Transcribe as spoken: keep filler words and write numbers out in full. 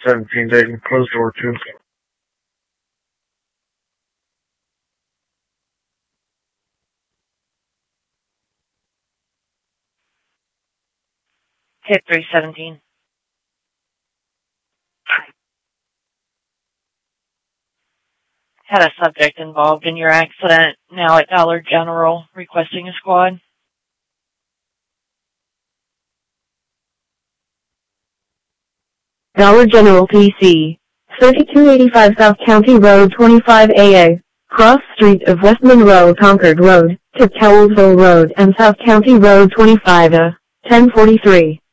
seventeen, Dayton, closed door two. Hit three seventeen. Had a subject involved in your accident, now at Dollar General, requesting a squad. Dollar General P C, thirty-two eighty-five South County Road twenty-five A A, cross street of West Monroe Concord Road, to Towelsville Road and South County Road twenty-five A, ten forty-three.